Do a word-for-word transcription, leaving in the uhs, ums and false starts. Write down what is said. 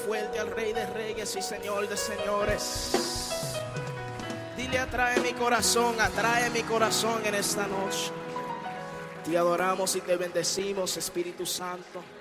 fuerte al Rey de Reyes y Señor de Señores. Dile: atrae mi corazón, atrae mi corazón en esta noche. Te adoramos y te bendecimos, Espíritu Santo.